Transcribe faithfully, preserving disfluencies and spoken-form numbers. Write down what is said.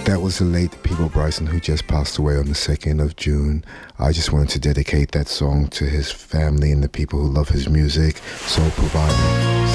That was the late Peabo Bryson, who just passed away on the second of June. I just wanted to dedicate that song to his family and the people who love his music. Soul Provider.